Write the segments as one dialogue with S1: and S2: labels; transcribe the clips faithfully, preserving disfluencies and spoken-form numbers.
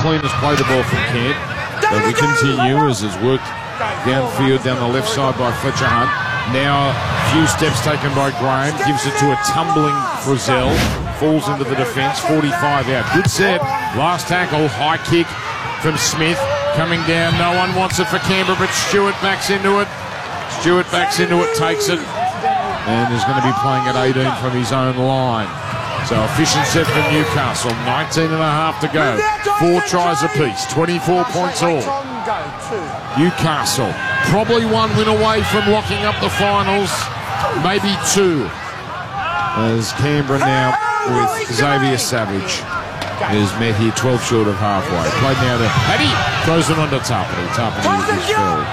S1: cleanest play the ball from Kent. But we continue as it's worked downfield, down the left side by Fletcher Hunt. Now a few steps taken by Graham, gives it to a tumbling Frizzell, falls into the defence, forty-five out. Good set, last tackle, high kick from Smith, coming down, no one wants it for Canberra, but Stewart backs into it. Stewart backs into it, takes it, and is going to be playing at eighteen from his own line. So efficient set from Newcastle, nineteen and a half to go. Four tries apiece, twenty-four points all. Newcastle, probably one win away from locking up the finals, maybe two. As Canberra now with Xavier Savage is met here twelve short of halfway. Played now to Paddy, throws it onto Tarpany. Tarpany is filled.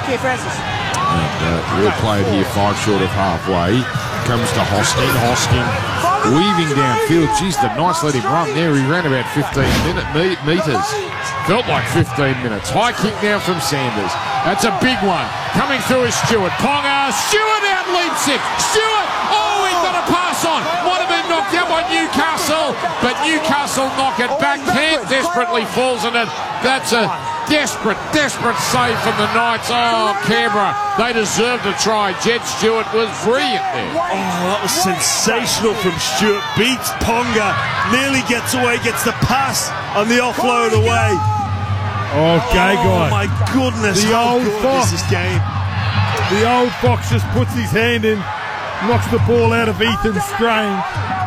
S1: And uh, we're played here five short of halfway. Comes to Hosking. Hosking weaving downfield. Geez, the Knights let him run there. He ran about fifteen minute me meters. Felt like fifteen minutes. High kick now from Sanders. That's a big one. Coming through is Stewart. Ponga. Stewart out leaps it. Stewart. Oh, he's got a pass on. Might have been knocked out by Newcastle, but Newcastle knock it back. Kent desperately falls in it. That's a desperate, desperate save from the Knights. Oh, Canberra, they deserved a try. Jed Stewart was brilliant there.
S2: Oh, that was sensational from Stewart. Beats Ponga, nearly gets away, gets the pass on the offload away.
S3: Oh, Gagai.
S2: Oh, my goodness,
S3: the
S2: how
S3: old
S2: good
S3: Fox.
S2: is this game?
S3: The old Fox just puts his hand in, knocks the ball out of Ethan Strange.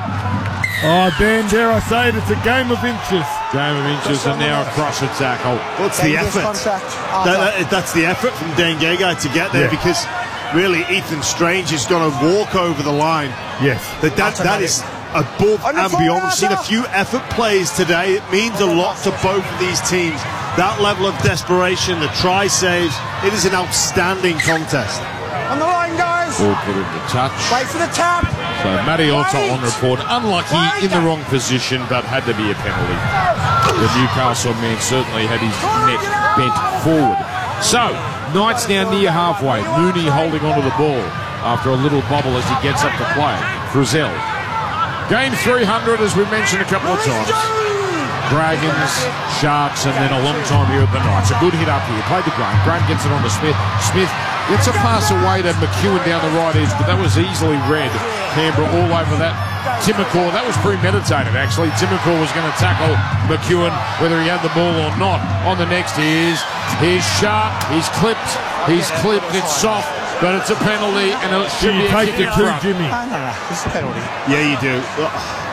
S3: Oh, Dan, dare I say it, it's a game of inches.
S1: Game of inches and now a crusher tackle.
S2: What's the effort? That, that, that's the effort from Dan Gagai to get there, yeah. Because really Ethan Strange is going to walk over the line.
S3: Yes.
S2: That, that, that is above and beyond. We've seen a few effort plays today. It means a lot to both of these teams. That level of desperation, the try saves, it is an outstanding contest.
S4: On the line, guys.
S1: Ball put into touch.
S4: Wait for the tap.
S1: So Mariota on report, unlucky in the wrong position, but had to be a penalty. The Newcastle man certainly had his neck bent forward. So Knights now near halfway. Mooney holding onto the ball after a little bobble as he gets up to play. Frizzell. Game three hundred, as we mentioned a couple of times. Dragons, Sharks, and then a long time here at the Knights. A good hit up here. Played to Graham. Graham gets it on to Smith. Smith gets a pass away to McEwen down the right edge, but that was easily read. Canberra all over that. Timokor, that was premeditated actually. Timokor was going to tackle McEwen whether he had the ball or not. On the next is, here's Sharp. He's clipped. He's clipped. It's soft, but it's a penalty, and it should be a kick in front.
S3: Jimmy.
S4: No, no, no. This is a penalty.
S2: Yeah, you do. Oh,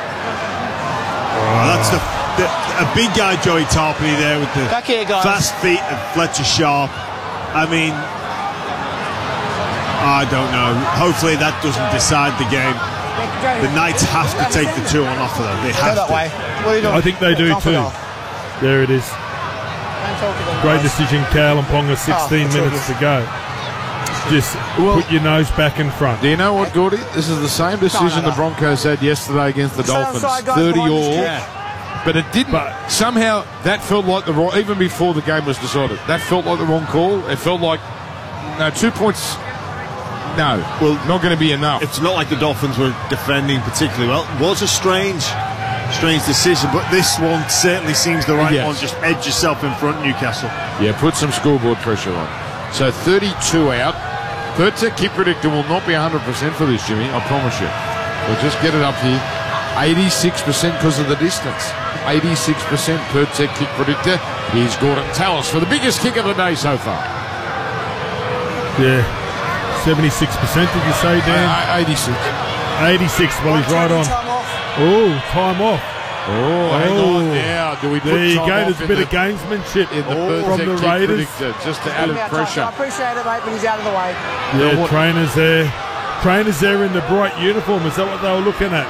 S2: that's the... The, a big guy, Joey Tarpany, there with the
S4: Back here, guys.
S2: fast feet of Fletcher Sharp. I mean, I don't know. Hopefully that doesn't decide the game. The Knights have to take the two on offer, though. They have
S4: Go that
S2: to.
S4: way. What are you doing?
S3: I think they do too. There it is. Great decision, Cal and Ponga, sixteen
S4: Oh,
S3: minutes to go. Just
S1: Well,
S3: put your nose back in front.
S1: Do you know what, Gordy? This is the same decision
S4: no, no.
S1: the Broncos had yesterday against the Dolphins.
S4: outside, guys,
S1: thirty
S4: behind
S1: all.
S4: us.
S2: Yeah.
S1: But it didn't.
S3: But-
S1: somehow that felt like the wrong, even before the game was decided, that felt like the wrong call. It felt like, no, two points, no,
S2: Well,
S1: not going to be enough.
S2: It's not like the Dolphins were defending particularly well. It was a strange, strange decision, but this one certainly seems the right
S1: Yes.
S2: one. Just edge yourself in front, Newcastle.
S1: Yeah, put some scoreboard pressure on. So thirty-two out. Third set kick predictor will not be one hundred percent for this, Jimmy, I promise you. We'll just get it up here. eighty-six percent because of the distance. eighty-six percent per set kick predictor. Here's Gordon Tallis for the biggest kick of the day so far.
S3: Yeah. seventy-six percent, did you say, Dan?
S1: Uh, eighty-six.
S3: eighty-six, well, he's right on. Oh, time off.
S1: Oh, hang
S3: Oh.
S1: on now. Do we put
S3: There you
S1: time
S3: go,
S1: off
S3: there's a
S1: in
S3: bit
S1: the,
S3: of gamesmanship
S1: in the
S3: oh,
S1: third
S3: from
S1: set
S3: the
S1: kick
S3: Raiders.
S1: predictor, just to add
S4: Yeah,
S1: pressure.
S4: I appreciate it, mate, but he's out of the way.
S3: Yeah,
S1: what-
S3: trainers there. Trainers there in the bright uniform. Is that what they were looking at?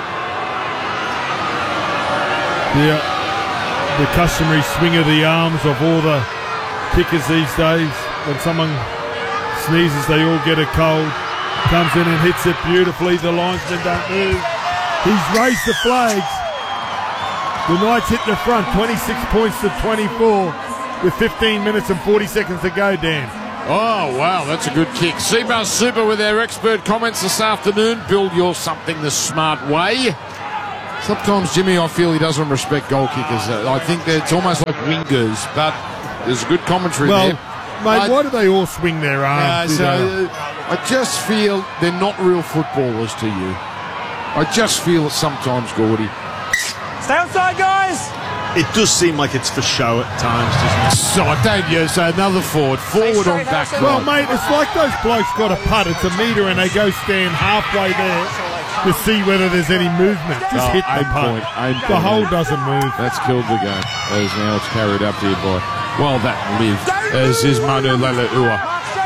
S3: Yeah. The customary swing of the arms of all the kickers these days. When someone sneezes, they all get a cold. Comes in and hits it beautifully. The linesmen don't move. He's raised the flags. The Knights hit the front, twenty-six points to twenty-four with fifteen minutes and forty seconds to go, Dan.
S1: Oh, wow, that's a good kick. Seabus Super with our expert comments this afternoon. Build your something the smart way. Sometimes, Jimmy, I feel he doesn't respect goal kickers. Uh, I think that it's almost like wingers, but there's good commentary
S3: Well,
S1: there.
S3: mate,
S1: I-
S3: why do they all swing their
S1: Uh,
S3: arms?
S1: so,
S3: do they?
S1: uh, I just feel they're not real footballers to you. I just feel it sometimes, Gordy.
S4: Stay outside, guys.
S2: It does seem like it's for show at times, doesn't it?
S1: So, don't you? So another forward. Forward on back
S3: Well,
S1: right.
S3: mate, it's like those blokes got a putt. It's a metre and they go stand halfway there to see whether there's any movement. Just
S1: Oh,
S3: hit the
S1: aim
S3: putt.
S1: point, aim
S3: The
S1: point.
S3: hole doesn't move.
S1: That's killed the game. As now it's carried up here by, well, that lived. As is Manu Leleua.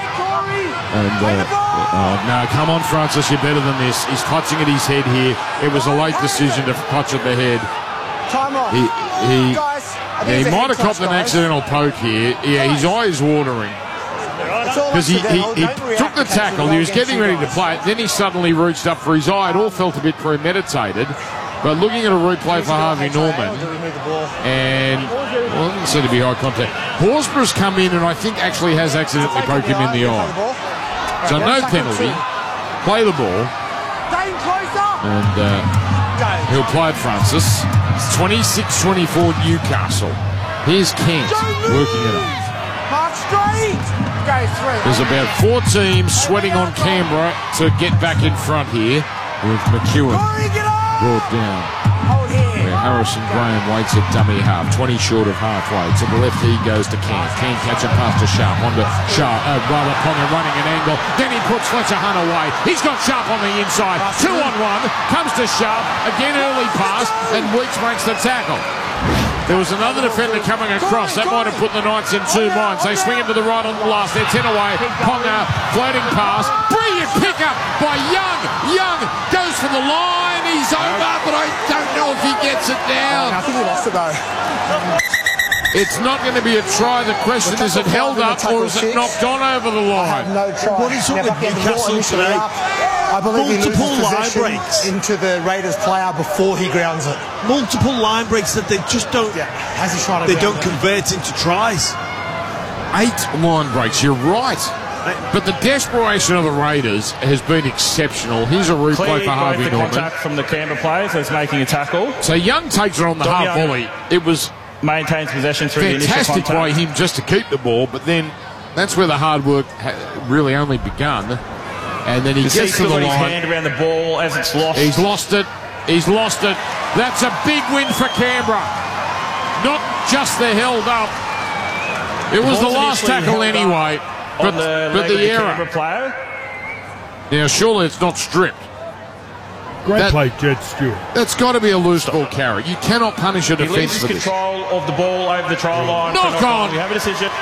S1: And, uh, oh, no, come on, Francis, you're better than this. He's clutching at his head here. It was a late decision to clutch at the head.
S4: Time off.
S1: He, he,
S4: Guys, I think
S1: yeah, he
S4: it's a
S1: might
S4: head
S1: have
S4: touch,
S1: copped an
S4: guys.
S1: accidental poke here. Yeah, his eye is watering.
S4: It's all
S1: Because he, he,
S4: accidental.
S1: he
S4: Don't react
S1: took the
S4: to
S1: tackle, he was getting ready to play it, then he suddenly reached up for his eye. It all felt a bit premeditated. But looking at a replay for Harvey Norman, and, well, it didn't seem to be high contact. Horsburgh's come in and I think actually has accidentally poked him in the eye. So no penalty. Play the ball,
S4: Staying closer.
S1: and uh, he'll play it, Francis. It's twenty-six twenty-four Newcastle. Here's Kent working it up.
S4: Mark straight. Go three.
S1: There's about four teams sweating on Canberra to get back in front here, with McEwen
S4: Corey, get on.
S1: brought down.
S4: Hold here.
S1: Where Harrison Graham waits at dummy half, twenty short of halfway. To the left he goes to Kent. Kent catching past to Sharp. On to Sharp. Uh, rather Ponga running an angle. Then he puts Fletcher Hunt away. He's got Sharp on the inside. Two on one. Comes to Sharp. Again early pass. And Weeks makes the tackle. There was another defender coming across. That might have put the Knights in two minds. They swing him to the right on the last. They're ten away. Ponga, floating pass. Brilliant pickup by Young. Young goes for the line. He's over, but I don't know if he gets it down.
S4: I think he lost it though.
S1: It's not going to be a try. The question is, it held up or is it knocked on over the
S4: I have
S1: line?
S4: no try.
S2: What is up
S4: Never
S2: with
S4: get the
S2: Newcastle
S4: ball initially
S2: today?
S4: up. I believe he loses
S2: Multiple line
S4: possession
S2: breaks.
S4: into the Raiders player before he grounds it.
S2: Multiple line breaks that they just don't.
S4: Yeah, as he's trying to
S2: They
S4: ground
S2: don't
S4: it.
S2: convert into tries.
S1: Eight line breaks. You're right. But the desperation of the Raiders has been exceptional. Here's a replay
S5: Clearly
S1: for Harvey
S5: the
S1: Norman.
S5: contact from the Canberra players as making a tackle.
S1: So Young takes it on the
S5: Dom
S1: half
S5: Young.
S1: volley. It was
S5: Maintains possession through the initial
S1: fantastic by
S5: contact.
S1: him just to keep the ball, but then that's where the hard work ha- really only begun. And then he
S5: You see
S1: gets to
S5: still
S1: the
S5: got his
S1: line.
S5: hand around the ball as it's lost.
S1: He's lost it. He's lost it. That's a big win for Canberra. Not just the held up. It was the
S5: Ball's
S1: last
S5: initially
S1: tackle
S5: held up
S1: anyway. But,
S5: on the
S1: but
S5: leg
S1: the
S5: of the
S1: error.
S5: Canberra player.
S1: Now, surely it's not stripped.
S3: Great
S1: That-
S3: play, Jed Stewart.
S1: That's got to be a loose ball carry. You cannot punish a
S5: He
S1: defence
S5: loses
S1: for this.
S5: control of the ball over the try line.
S1: Knock
S5: for
S1: on.
S5: We have a decision.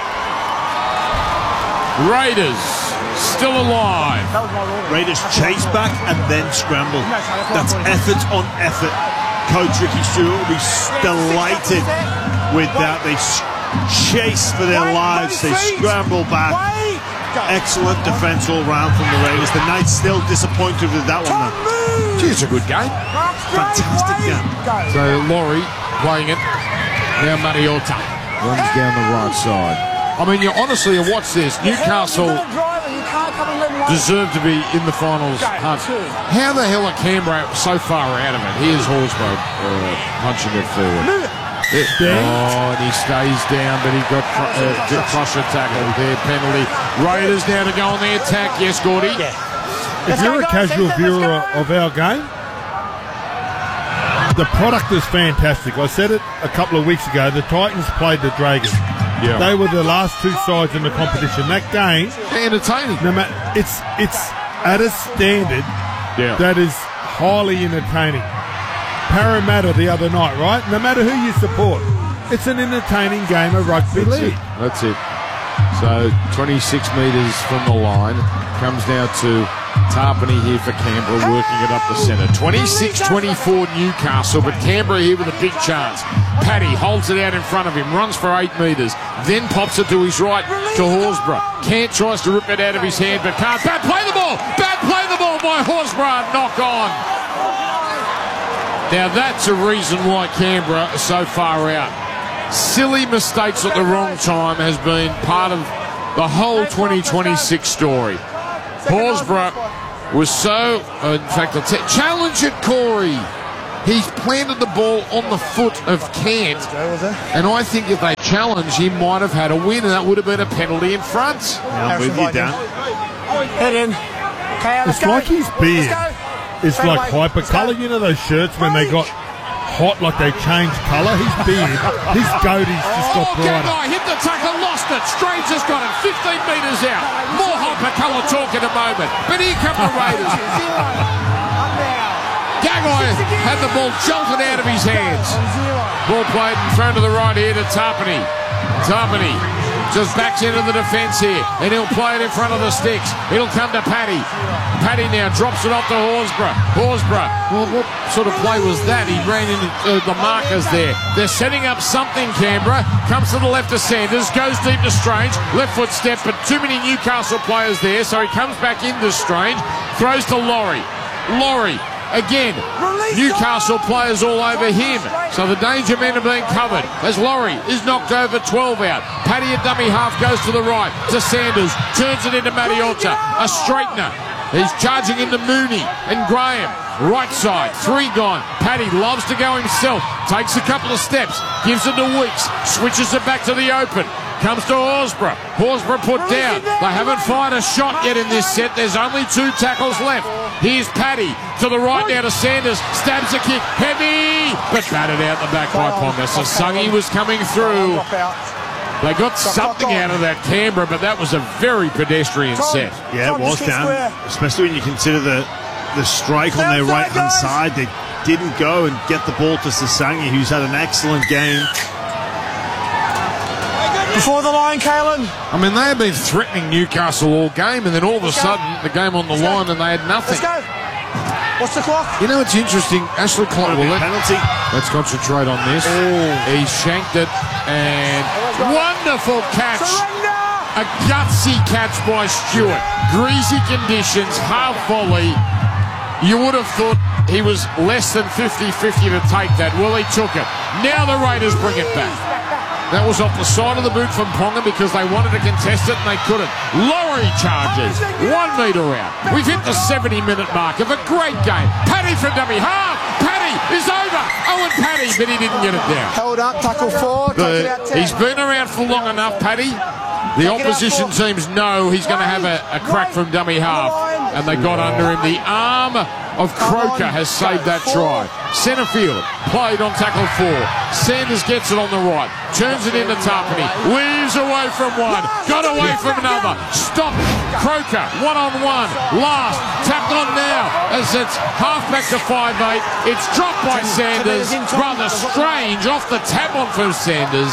S1: Raiders still alive.
S2: Raiders chase back and then scramble. That's effort on effort. Coach Ricky Stewart will be delighted with that. They s- chase for their lives. They scramble back. Excellent defence all round from the Raiders. The Knights still disappointed with that one, though.
S1: Gee, it's a good game.
S2: Fantastic game.
S1: So Laurie playing it. Now Mariota runs down the right side. I mean, you honestly, you watch this. Newcastle deserve to be in the finals hunt. How the hell are Canberra so far out of it? Here's Horsburgh uh, punching it forward. It, oh, and he stays down, but he got cr- uh, got crusher tackle there, penalty. Raiders now to go on the attack. Yes, Gordy.
S3: If you're a casual viewer of our game, the product is fantastic. I said it a couple of weeks ago. The Titans played the Dragons.
S1: Yeah.
S3: They were the last two sides in the competition. That game,
S1: Entertaining.
S3: no matter, it's it's at a standard
S1: Yeah.
S3: that is highly entertaining. Parramatta the other night, right? No matter who you support, it's an entertaining game of rugby
S1: That's
S3: league.
S1: it. That's it. So twenty-six metres from the line. Comes now to Tarpany here for Canberra, working it up the centre. twenty-six twenty-four Newcastle, but Canberra here with a big chance. Paddy holds it out in front of him, runs for eight metres, then pops it to his right to Horsburgh. Kent tries to rip it out of his hand, but can't. Bad play the ball! Bad play the ball by Horsburgh. Knock on. Now that's a reason why Canberra are so far out. Silly mistakes at the wrong time has been part of the whole twenty twenty-six story. Horsburgh was so, uh, in fact, I'll t- challenge it, Corey. He's planted the ball on the foot of Cant, and I think if they challenge, he might have had a win, and that would have been a penalty in front.
S2: Yeah, I'm with you, Dan.
S4: Head in. Okay, let's
S3: It's
S4: go.
S3: like his beard. It's
S4: Straight
S3: like
S4: away.
S3: hyper
S4: Let's go.
S3: colour. You know those shirts when they got hot, like they changed colour? His beard, his goatee's just got
S1: Oh,
S3: brighter.
S1: Gagai hit the tackle, lost it. Strange has got it, fifteen metres out. More hypercolour talk in a moment. But here come the Raiders. Gagai had the ball jolted out of his hands. Ball played and thrown to the right here to Tarpany. Tarpany just backs into the defence here, and he'll play it in front of the sticks. It'll come to Paddy. Paddy now drops it off to Horsburgh. Horsburgh, well, what sort of play was that? He ran into uh, the markers there. They're setting up something, Canberra. Comes to the left of Sanders, goes deep to Strange. Left foot step, but too many Newcastle players there, so he comes back into Strange. Throws to Laurie. Laurie. Again, Newcastle players all over him. So the danger men are being covered as Laurie is knocked over, twelve out. Paddy at dummy half goes to the right to Sanders. Turns it into Mariota. A straightener. He's charging into Mooney and Graham. Right side, three gone. Paddy loves to go himself. Takes a couple of steps. Gives it to Weeks. Switches it back to the open. Comes to Horsburgh. Horsburgh put down. They haven't fired a shot yet in this set. There's only two tackles left. Here's Paddy to the right now to Sanders. Stabs a kick. Heavy. But batted out the back by Ponga. So Sungy was coming through. They got something out of that Canberra, but that was a very pedestrian set.
S2: Yeah, it was, Dan. Especially when you consider the, the strike on their right-hand side. They didn't go and get the ball to Sasangi, who's had an excellent game.
S4: Before the line, Kalen.
S1: I mean, they had been threatening Newcastle all game, and then all of a sudden, the game on the line, and they had nothing.
S4: Let's go. What's the clock?
S1: You know, it's interesting. Ashley Clark, well, let,
S2: Penalty.
S1: let's concentrate on this. He shanked it, and wonderful catch. A gutsy catch by Stewart. Greasy conditions, half volley. You would have thought he was less than fifty fifty to take that. Well, he took it. Now the Raiders bring it back. That was off the side of the boot from Ponga because they wanted to contest it and they couldn't. Laurie charges. One metre out. We've hit the seventy minute mark of a great game. Paddy from dummy half. Paddy is over. Owen Paddy, but he didn't get it down.
S4: Held up, tackle four.
S1: The, he's been around for long enough, Paddy. The opposition teams know he's going to have a, a crack from dummy half. And they got under him. The arm of Croker has saved that try. Centre field, played on tackle four. Sanders gets it on the right. Turns it into Tarpany. Weaves away from one. Got away from another. Stop Croker. One on one. Last. Tapped on now as it's half back to five eight. It's dropped by Sanders. Rather strange. Off the tap on from Sanders.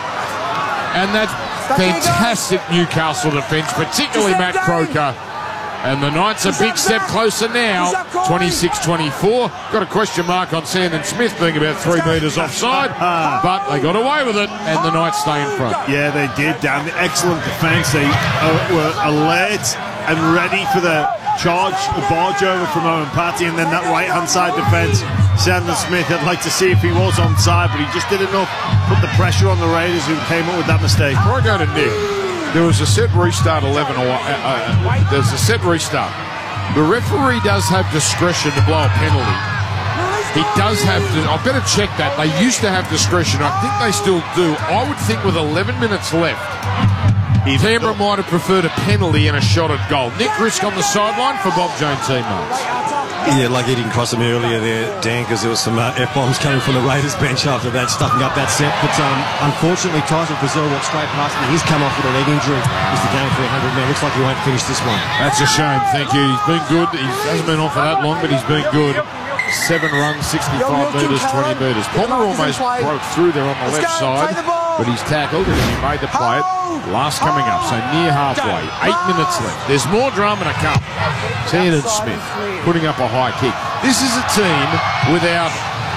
S1: And that's fantastic Newcastle defence, particularly Matt Croker. And the Knights a big step closer now, twenty-six twenty-four. Got a question mark on Sandon Smith being about three metres offside, but they got away with it, and the Knights stay in front.
S2: Yeah, they did, Dan. Excellent defence. They uh, were alert and ready for the charge, the barge over from Owen Patty, and then that right-hand side defence. Sandon Smith, I'd like to see if he was onside, but he just did enough, put the pressure on the Raiders who came up with that mistake.
S1: Before I go to Nick, there was a set restart eleven or uh, uh, there's a set restart. The referee does have discretion to blow a penalty. He does have to, I better check that. They used to have discretion. I think they still do. I would think with eleven minutes left, Canberra might have preferred a penalty and a shot at goal. Nick Risk on the sideline for Bob Jones teammates.
S6: Yeah, lucky he didn't cross him earlier there, Dan, because there was some uh, F-bombs coming from the Raiders bench after that, stuffing up that set. But um, unfortunately, Tyson Brazil walked straight past him. He's come off with a leg injury. He's the game for one hundred man. Looks like he won't finish this one.
S1: That's a shame, thank you. He's been good. He hasn't been on for that long, but he's been good. Seven runs, sixty-five metres, twenty metres. Palmer almost broke through there on the left side, but he's tackled and he made the play. Last coming up, so near halfway. Eight minutes left. There's more drama to come. Sandon Smith putting up a high kick. This is a team without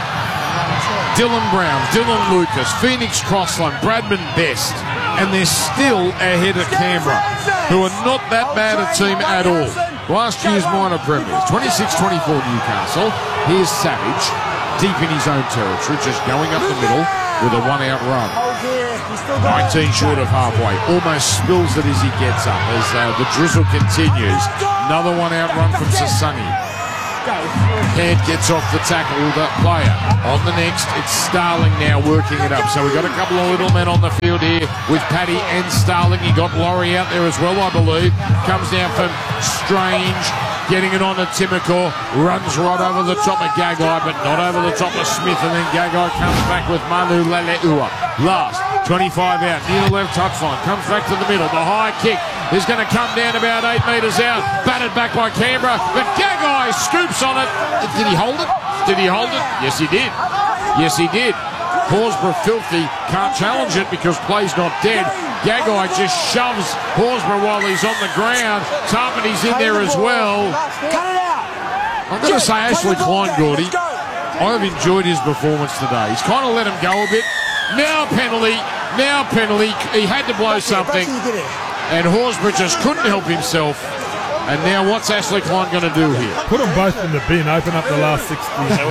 S1: Dylan Brown, Dylan Lucas, Phoenix Crossland, Bradman Best, and they're still ahead of Canberra, who are not that bad a team at all. Last year's minor premiers, twenty-six twenty-four Newcastle. Here's Savage, deep in his own territory, just going up the middle with a one-out run. nineteen short of halfway, almost spills it as he gets up as uh, the drizzle continues. Another one-out run from Sasangi. Head gets off the tackle, the player. On the next, it's Starling now working it up. So we've got a couple of little men on the field here with Paddy and Starling. He got Laurie out there as well, I believe. Comes down from Strange, getting it on to Timoko. Runs right over the top of Gagai, but not over the top of Smith. And then Gagai comes back with Manu Leleua. Last, twenty-five out, near the left touchline. Comes back to the middle. The high kick is going to come down about eight metres out. Batted back by Canberra, but Gagai scoops on it. Did he hold it? Did he hold it? Yes, he did. Yes, he did. Horsburgh filthy, can't challenge it because play's not dead. Gagai just shoves Horsburgh while he's on the ground. Tarpany's in there as well.
S4: Cut it out.
S1: I'm going to say Ashley Klein, Gordy. I've enjoyed his performance today. He's kind of let him go a bit. Now penalty. Now penalty. He had to blow something. And Horsburgh just couldn't help himself. And now what's Ashley Klein going to do here?
S3: Put them both in the bin. Open up the last sixty.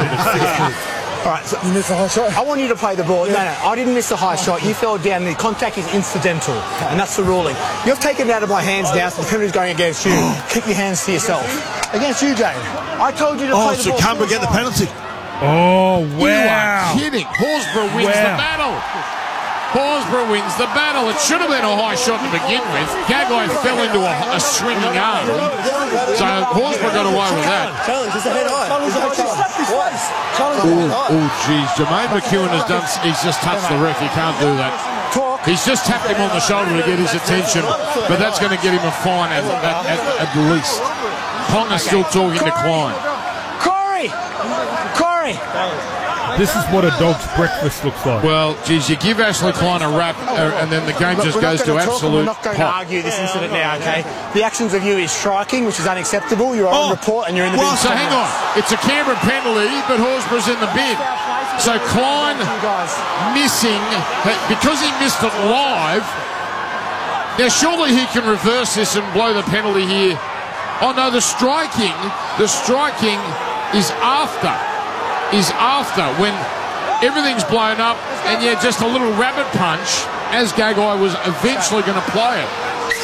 S4: All right, so you missed the high shot. I want you to play the ball. No, no, I didn't miss the high shot. You fell down. The contact is incidental, and that's the ruling. You've taken it out of my hands now, so the penalty's going against you. Keep your hands to yourself. Against you, Dave. I told you to
S2: Oh,
S4: play the
S2: so
S4: ball.
S2: Canberra get the penalty.
S3: Oh,
S1: You are
S3: wow.
S1: kidding. Horsburgh wins
S3: Wow.
S1: the battle. Horsburgh wins the battle. It should have been a high shot to begin with. Gagai fell into a, a swinging arm. So Horsburgh got away with that.
S4: Challenge, it's a head high. Challenge, twice. Challenge,
S1: Oh, geez. Jermaine McEwen has done, he's just touched the ref. He can't do that. He's just tapped him on the shoulder to get his attention, but that's going to get him a fine at, at, at, at least. Ponga still talking to Klein.
S4: Corey! Corey!
S3: This is what a dog's breakfast looks like.
S1: Well, geez, you give Ashley Klein a rap, uh, and then the game just goes to absolute
S4: We're not going to
S1: pop.
S4: argue this incident now, okay? The actions of you is striking, which is unacceptable. You're on
S2: Oh,
S4: report and you're in the
S1: Well,
S4: bin.
S1: so hang on. It's a Canberra penalty, but Horsburgh's in the bin. So Klein
S4: You guys.
S1: missing, because he missed it live, now surely he can reverse this and blow the penalty here. Oh no, the striking, the striking is after, is after when everything's blown up and yeah, just a little rabbit punch as Gagai was eventually going to play it.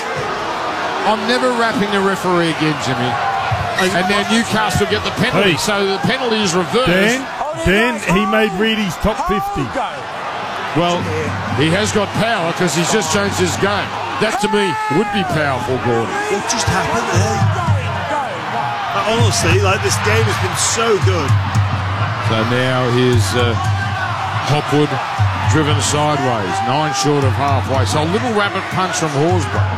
S1: I'm never rapping the referee again, Jimmy. And now Newcastle get the penalty,
S3: Hey.
S1: so the penalty is reversed.
S3: Dan, Dan, he made Reedy's top fifty.
S1: Well, he has got power because he's just changed his game. That to me would be powerful, Gordon.
S2: What just happened there? Uh, honestly, like this game has been so good.
S1: So now here's uh, Hopwood driven sideways, nine short of halfway. So a little rabbit punch from Horsburgh.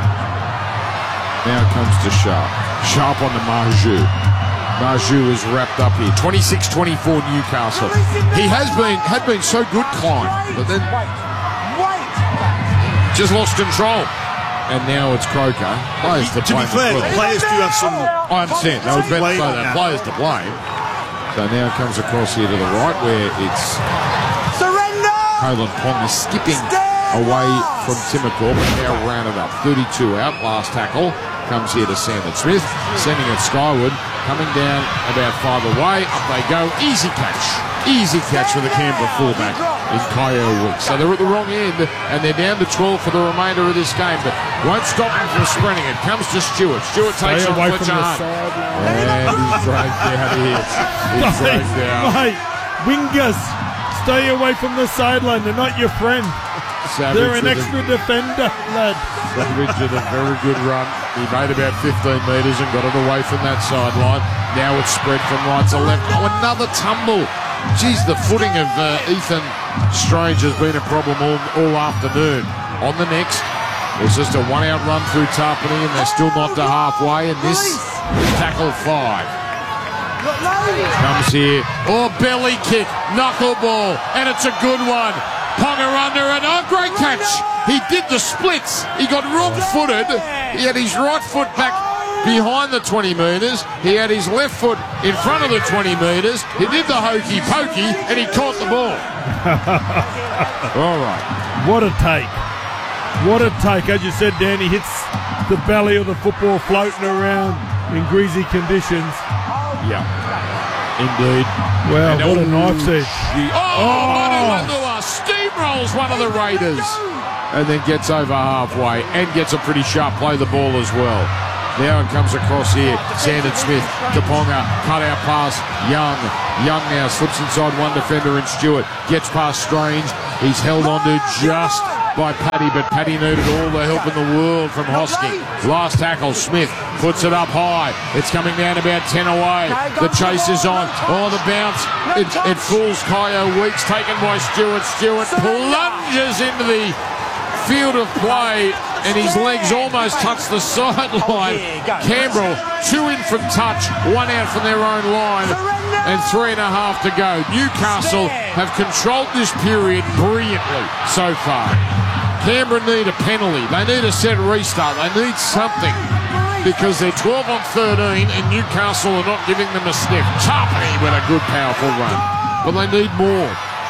S1: Now comes to Sharp. Sharp on the Marju. Marju is wrapped up here. twenty-six twenty-four Newcastle. He has been had been so good, Klein, but then just lost control. And now it's Croker. Players to
S2: To be
S1: blame.
S2: fair,
S1: as
S2: the
S1: well.
S2: players do have some.
S1: I understand. They would better
S2: Blame
S1: say that.
S2: now.
S1: Players to blame. So now it comes across here to the right where it's
S4: Surrender!
S1: Kalen Ponga skipping away from Timoko, but now rounded up. thirty-two out, last tackle. Comes here to Sandon Smith, sending it skyward, coming down about five away. Up they go. Easy catch. Easy catch for the Canberra fullback in Kyle Weeks. So they're at the wrong end, and they're down to twelve for the remainder of this game, but won't stop them from sprinting. It comes to Stewart. Stewart takes
S3: Stay
S1: on
S3: away
S1: Fletcher
S3: from the
S1: Hunt.
S3: sideline.
S1: And he's dragged down here. He's dragged down.
S3: Mate, wingers, stay away from the sideline. They're not your friend.
S1: Savage
S3: They're an
S1: with a-
S3: extra defender, lad.
S1: Savage with a very good run. He made about fifteen metres and got it away from that sideline. Now it's spread from right to left. Oh, another tumble. Geez, the footing of uh, Ethan Strange has been a problem all, all afternoon. On the next, it's just a one-out run through Tarpany, and they're still not to halfway, and this is tackle five. Comes here. Oh, belly kick, knuckleball, and it's a good one. Ponga under it. Oh, great catch. He did the splits. He got wrong-footed. He had his right foot back behind the twenty metres. He had his left foot in front of the twenty metres. He did the hokey pokey, and he caught the ball. All right.
S3: What a take. What a take. As you said, Dan, he hits the belly of the football floating around in greasy conditions.
S1: Yeah. Indeed.
S3: Wow,
S1: And
S3: what a
S1: oh,
S3: knife's edge.
S1: gee. Oh, Manu steamrolls one of the Raiders. And then gets over halfway and gets a pretty sharp play the ball as well. Now it comes across here. Sandon Smith to Ponga. Cut out pass. Young. Young now slips inside one defender in Stewart. Gets past Strange. He's held on to just by Paddy, but Paddy needed all the help in the world from Hosking. Last tackle, Smith puts it up high. It's coming down about ten away. The chase is on. Oh, the bounce. It, it fools Kyo Weeks, taken by Stewart. Stewart plunges into the field of play, and his legs almost touch the sideline. Canberra, two in from touch, one out from their own line, and three and a half to go. Newcastle have controlled this period brilliantly so far. Canberra need a penalty. They need a set restart. They need something, because they're twelve on thirteen, and Newcastle are not giving them a sniff. Charpney with a good, powerful run, but they need more.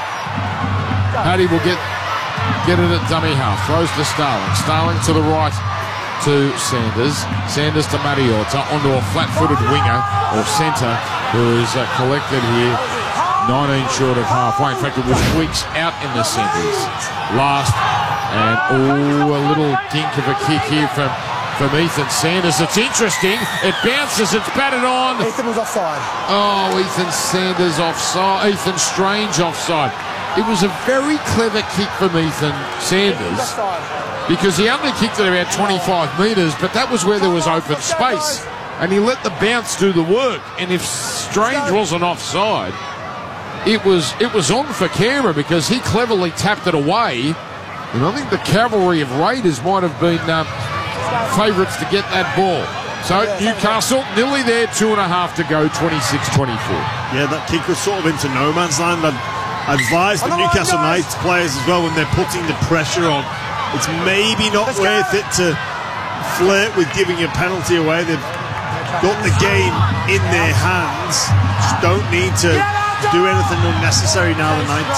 S1: Paddy will get Get it at dummy half. Throws to Starling. Starling to the right to Sanders. Sanders to Mariota onto a flat-footed winger or centre who is uh, collected here. nineteen short of halfway. In fact, it was Weeks out in the centres. Last. And, oh, a little dink of a kick here from, from Ethan Sanders. It's interesting. It bounces. It's batted on.
S4: Ethan was offside.
S1: Oh, Ethan Sanders offside. Ethan Strange offside. It was a very clever kick from Ethan Sanders, because he only kicked it about twenty-five metres, but that was where there was open space, and he let the bounce do the work. And if Strange wasn't offside, it was it was on for Canberra, because he cleverly tapped it away. And I think the cavalry of Raiders might have been um, favourites to get that ball. So Newcastle nearly there, two and a half to go, twenty-six twenty-four.
S2: Yeah, that kick was sort of into no man's land. But advise the Newcastle Knights players as well, when they're putting the pressure on, it's maybe not worth it to flirt with giving a penalty away. They've got the game in their hands. Just don't need to do anything unnecessary now, the Knights.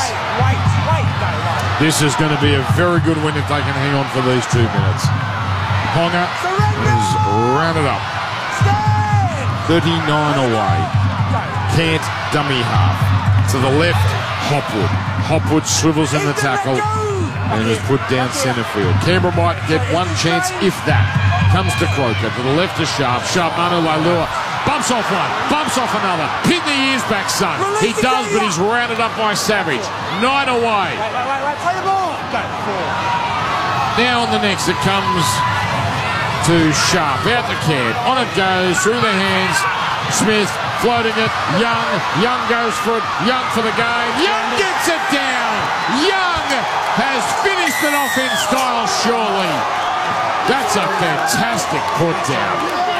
S1: This is going to be a very good win if they can hang on for these two minutes. Ponga is rounded up. thirty-nine away. Can't dummy half. To the left, Hopwood. Hopwood swivels in the tackle and is put down centre field. Canberra might get one chance, if that. Comes to Croker. To the left is Sharp. Sharp, Manu Laulua. Bumps off one. Bumps off another. Pin the ears back, son. He does, but he's rounded up by Savage. Nine away.
S4: Wait, wait, wait. Play the ball. Go.
S1: Now on the next, it comes to Sharp. Out the can. On it goes. Through the hands. Smith floating it. Young. Young goes for it. Young for the game. Young gets it down. Young has finished it off in style, surely. That's a fantastic put down.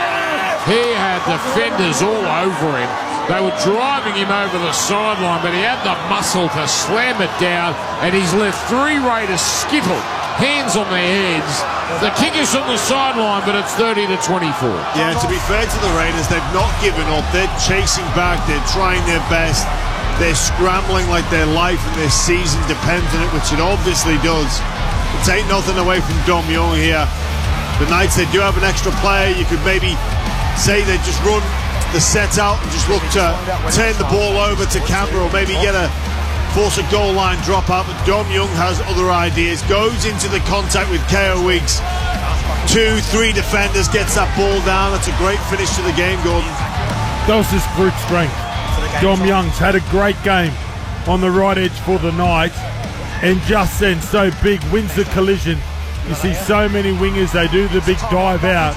S1: He had defenders all over him. They were driving him over the sideline, but he had the muscle to slam it down, and he's left three Raiders skittle, hands on their heads. The kick is on the sideline, but it's thirty to twenty-four.
S2: Yeah, to be fair to the Raiders, they've not given up. They're chasing back. They're trying their best. They're scrambling like their life and their season depends on it, which it obviously does. Take nothing away from Dom Young here. The Knights, they do have an extra player. You could maybe say they just run the set out and just look to turn the ball over to Canberra, or maybe get a force a goal line drop out. But Dom Young has other ideas. Goes into the contact with Kyo Weeks. Two, three defenders, gets that ball down. That's a great finish to the game, Gordon.
S3: That was his brute strength. Dom Young's had a great game on the right edge for the Knights, and just then so big, wins the collision. You see so many wingers, they do the big dive out.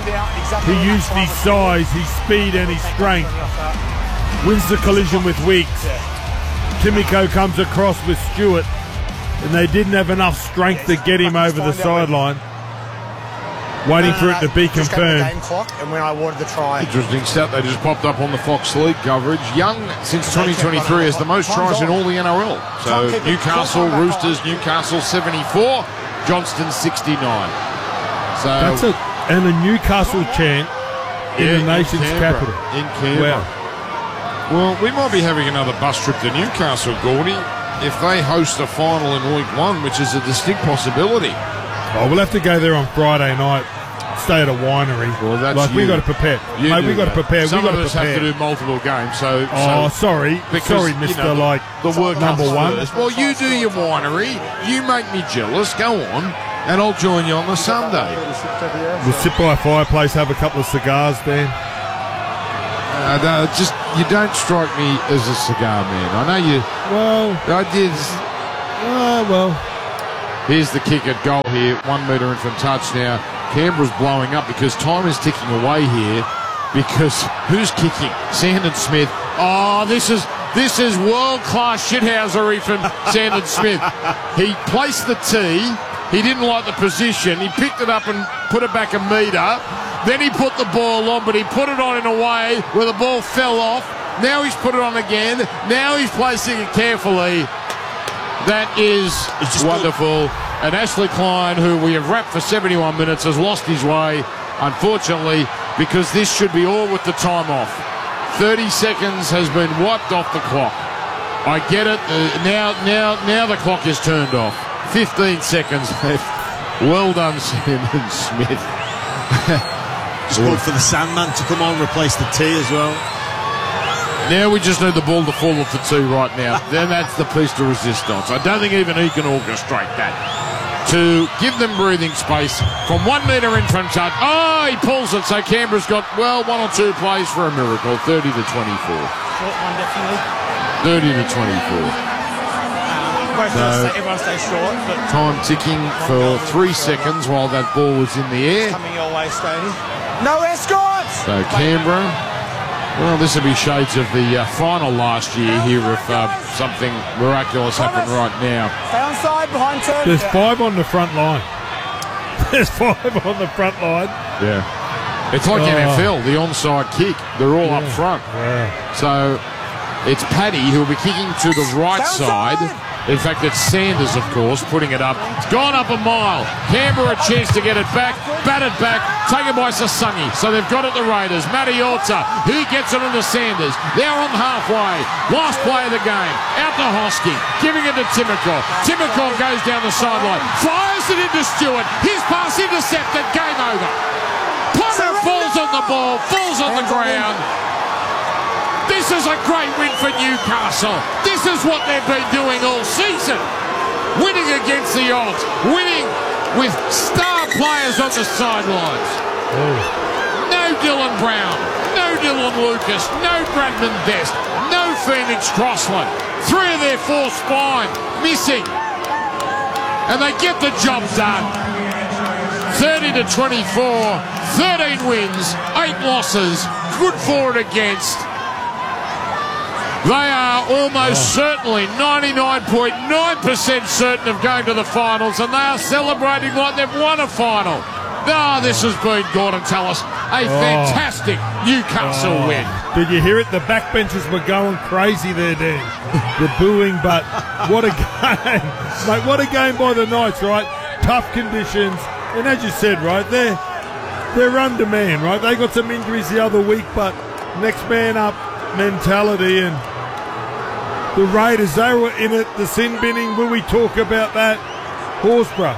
S3: He used his size, his speed and his strength. Wins the collision with Weeks. Timiko comes across with Stewart, and they didn't have enough strength to get him over the sideline. Waiting for it to be confirmed.
S4: And when I wanted the try.
S1: Interesting stat they just popped up on the Fox League coverage. Young, since twenty twenty-three, has the most tries in all the N R L. So Newcastle, Roosters, Newcastle seventy-four, Johnston sixty-nine. So
S3: That's a, and a Newcastle chant in
S1: yeah,
S3: the nation's
S1: in Canberra,
S3: capital.
S1: In Canberra.
S3: Wow.
S1: Well, we might be having another bus trip to Newcastle, Gordy, if they host a final in week one, which is a distinct possibility.
S3: Oh, we'll have to go there on Friday night. Stay at a winery.
S1: Well, that's
S3: like
S1: you.
S3: we got to prepare.
S1: You
S3: Mate, we got to prepare.
S1: Some
S3: we got
S1: of
S3: to
S1: us
S3: prepare.
S1: have to do multiple games. So,
S3: oh,
S1: so
S3: sorry,
S1: because,
S3: sorry, Mister
S1: You know,
S3: like
S1: the work
S3: number
S1: comes
S3: one.
S1: First. Well, you do your winery. You make me jealous. Go on. and I'll join you on the Sunday.
S3: We'll sit by a fireplace, have a couple of cigars, Dan.
S1: Uh, no, just you don't strike me as a cigar man. I know you.
S3: Well,
S1: I did.
S3: Uh, well.
S1: Here's the kick at goal here, one metre in from touch now. Canberra's blowing up because time is ticking away here. Because who's kicking? Sandon Smith. Oh, this is this is world class shithousery from Sandon Smith. He placed the tee. He didn't like the position. He picked it up and put it back a metre. Then he put the ball on, but he put it on in a way where the ball fell off. Now he's put it on again. Now he's placing it carefully. That is wonderful. And Ashley Klein, who we have wrapped for seventy-one minutes, has lost his way, unfortunately, because this should be all with the time off. thirty seconds has been wiped off the clock. I get it. Uh, now, now, now the clock is turned off. fifteen seconds left. Well done, Sandon Smith.
S2: Just called for the Sandman to come on, replace the T as well.
S1: Now we just need the ball to fall off the tee right now. Then that's the piece de resistance. I don't think even he can orchestrate that. To give them breathing space from one metre in from touch. Oh, he pulls it. So Canberra's got, well, one or two plays for a miracle. thirty to twenty-four.
S4: Short one, definitely.
S1: thirty to twenty-four.
S4: Both
S1: So,
S4: stay, everyone stays short, but
S1: time ticking for three seconds while that ball was in the air.
S4: coming your way, Stoney. No escorts!
S1: So Canberra, well, this will be shades of the uh, final last year here if uh, something miraculous happened right now.
S4: Stay on side behind turn.
S3: There's five on the front line. There's five on the front line.
S1: Yeah. It's like
S3: Oh.
S1: N F L, the onside kick. They're all up front.
S3: Yeah.
S1: So it's Paddy who will be kicking to the right
S4: Stay
S1: side.
S4: onside.
S1: In fact, it's Sanders, of course, putting it up. It's gone up a mile. Canberra a chance to get it back. Batted back. Taken by Sasungi. So they've got it, the Raiders. Mariota. He gets it into Sanders. They're on halfway. Last play of the game. Out to Hosking. Giving it to Timokov. Timokov goes down the sideline. Fires it into Stewart. His pass intercepted. Game over. Plummer falls on the ball. Falls on the ground. This is a great win for Newcastle. This is what they've been doing all season. Winning against the odds. Winning with star players on the sidelines.
S3: Oh.
S1: No Dylan Brown. No Dylan Lucas. No Bradman Best. No Phoenix Crossland. Three of their four spine missing. And they get the job done. thirty to twenty-four. thirteen wins. eight losses. Good for and against. They are almost certainly ninety-nine point nine percent certain of going to the finals, and they are celebrating like they've won a final. Ah, this has been, Gordon Tallis, a fantastic Newcastle
S3: Oh.
S1: win.
S3: Did you hear it? The backbenchers were going crazy there, Dan. They're booing, but what a game. Mate, what a game by the Knights, right? Tough conditions. And as you said, right, they're, they're undermanned, right? They got some injuries the other week, but next man up mentality. And the Raiders, they were in it. The sin binning, will we talk about that? Horsburgh.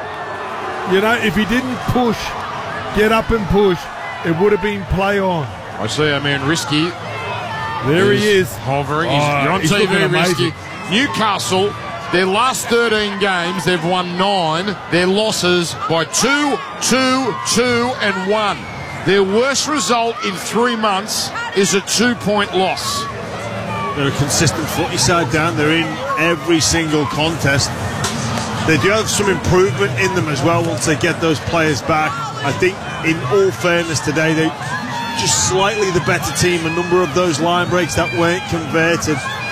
S3: You know, if he didn't push, get up and push, it would have been play on.
S1: I see our man Risky.
S3: There he is.
S1: Hovering. He's,
S3: Oh,
S1: you're on
S3: he's
S1: T V,
S3: looking
S1: Risky.
S3: amazing.
S1: Newcastle, their last thirteen games, they've won nine. Their losses by two, two, two, and one. Their worst result in three months is a two-point loss.
S2: They're a consistent footy side down. They're in every single contest. They do have some improvement in them as well once they get those players back. I think, in all fairness today, they just slightly the better team. A number of those line breaks that weren't converted.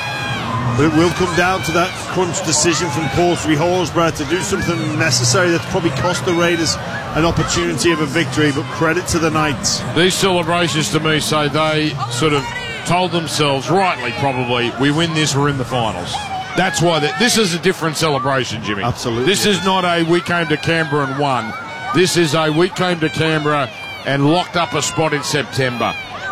S2: But it will come down to that crunch decision from Portry Horsburgh to do something necessary that's probably cost the Raiders an opportunity of a victory, but credit to the Knights.
S1: These celebrations to me say they sort of told themselves, rightly probably, we win this, we're in the finals. That's why they, this is a different celebration, Jimmy.
S2: Absolutely.
S1: This is not a we came to Canberra and won. This is a we came to Canberra and locked up a spot in September.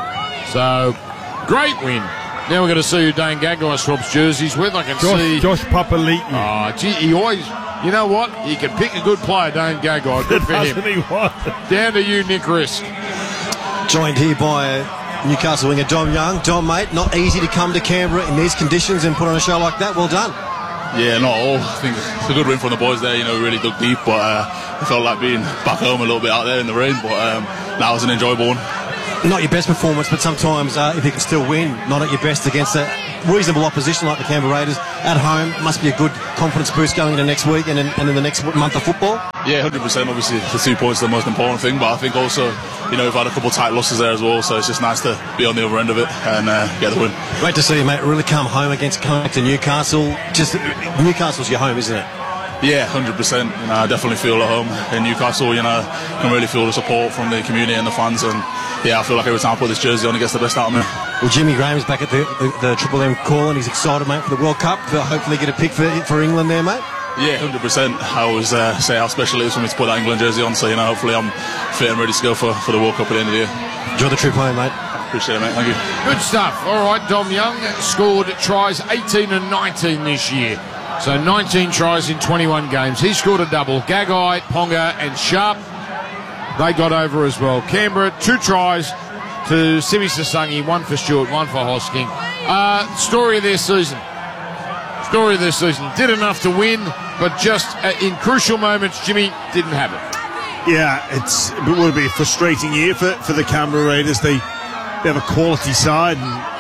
S1: So, great win. Now we're going to see who Dane Gagai swaps jerseys with. I can
S3: Josh,
S1: see...
S3: Josh Papali'i.
S1: Oh, gee, he always... You know what? He can pick a good player, Dane Gagai. Good for
S3: Doesn't
S1: him.
S3: he what?
S1: Down to you, Nick Risk.
S6: Joined here by Newcastle winger Dom Young. Dom, mate, not easy to come to Canberra in these conditions and put on a show like that. Well done.
S7: Yeah, not all. I think it's a good win from the boys there. You know, we really dug deep, but uh, it felt like being back home a little bit out there in the rain. But um, that was an enjoyable one.
S6: Not your best performance, but sometimes uh, if you can still win, not at your best against a reasonable opposition like the Canberra Raiders at home, must be a good confidence boost going into next week and in, and in the next month of football.
S7: Yeah, one hundred percent. Obviously, the two points are the most important thing, but I think also, you know, we've had a couple of tight losses there as well, so it's just nice to be on the other end of it and uh, get the win.
S6: Great to see you, mate. Really come home against coming back to Newcastle. Just Newcastle's your home, isn't it?
S7: Yeah, one hundred percent. You know, I definitely feel at home in Newcastle. You know, I can really feel the support from the community and the fans, and yeah, I feel like every time I put this jersey on, it gets the best out of me.
S6: Well, Jimmy Graham's back at the, the, the Triple M call, and he's excited, mate, for the World Cup. For hopefully get a pick for for England there, mate.
S7: Yeah, one hundred percent. I always uh, say how special it is for me to put that England jersey on, so you know, hopefully I'm fit and ready to go for, for the World Cup at the end of the year.
S6: Enjoy the trip home, mate.
S7: Appreciate it, mate. Thank you.
S1: Good stuff. All right, Dom Young scored tries eighteen and nineteen this year. So nineteen tries in twenty-one games. He scored a double. Gagai, Ponga and Sharp, they got over as well. Canberra, two tries to Sivi Sasangi, one for Stewart, one for Hosking. Uh, story of their season. Story of their season. Did enough to win, but just uh, in crucial moments, Jimmy didn't have it.
S2: Yeah, it's, it would be a frustrating year for, for the Canberra Raiders. They, they have a quality side,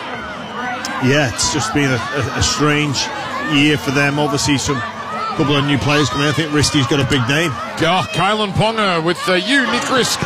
S2: and yeah, it's just been a, a, a strange year for them. Obviously some couple of new players coming in. I think Risky's got a big name.
S1: Oh, Kalen Ponga with uh, you, Nick Risk.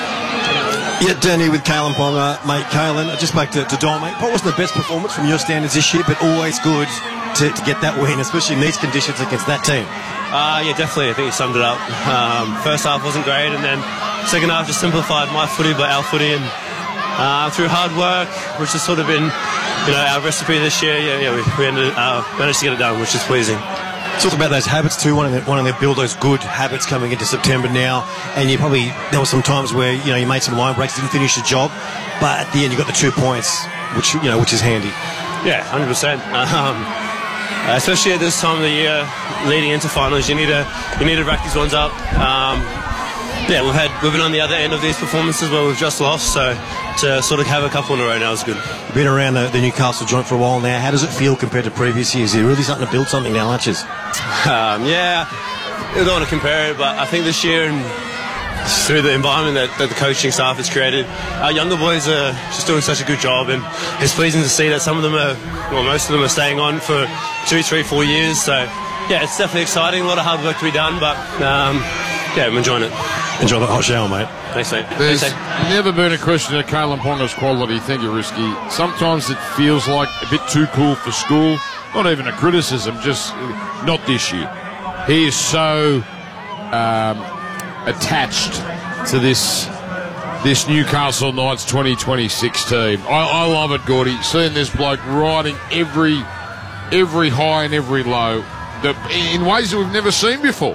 S6: Yeah, Danny with Kalen Ponga, mate. Kalen, I just spoke to, to Dom, mate. What wasn't the best performance from your standards this year, but always good to, to get that win, especially in these conditions against that team.
S8: Uh, yeah, definitely. I think you summed it up. Um, first half wasn't great, and then second half just simplified my footy by our footy, and uh, through hard work, which has sort of been, you know, our recipe this year. Yeah, yeah, we, we ended, uh, managed to get it done, which is pleasing.
S6: Talk about those habits too, wanting to, wanting to build those good habits coming into September now, and you probably, there were some times where, you know, you made some line breaks, didn't finish the job, but at the end you got the two points, which, you know, which is handy.
S8: Yeah, one hundred percent. Um, especially at this time of the year, leading into finals, you need to you need to rack these ones up. Um, yeah, we've had we've been on the other end of these performances where we've just lost, so to sort of have a couple in a row now is good.
S6: You've been around the, the Newcastle joint for a while now. How does it feel compared to previous years? You're really starting to build something now, aren't you?
S8: Um, yeah, I don't want to compare it, but I think this year and through the environment that, that the coaching staff has created, our younger boys are just doing such a good job, and it's pleasing to see that some of them are, well, most of them are staying on for two, three, four years. So yeah, it's definitely exciting. A lot of hard work to be done, but um, yeah, I'm enjoying it.
S6: Enjoy the hot shower, mate.
S8: Thanks, mate.
S1: There's
S8: Thanks, mate.
S1: never been a question of Kalen Ponga's quality. Thank you, Risky. Sometimes it feels like a bit too cool for school. Not even a criticism, just not this year. He is so um, attached to this this Newcastle Knights twenty twenty-six team. I, I love it, Gordy. Seeing this bloke riding every every high and every low that, in ways that we've never seen before.